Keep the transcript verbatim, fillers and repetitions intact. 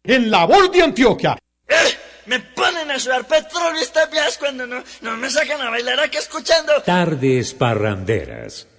en La Voz de Antioquia. ¡Eh! Me ponen a sudar petróleo esta vías cuando no, no me sacan a bailar aquí escuchando Tardes Parranderas.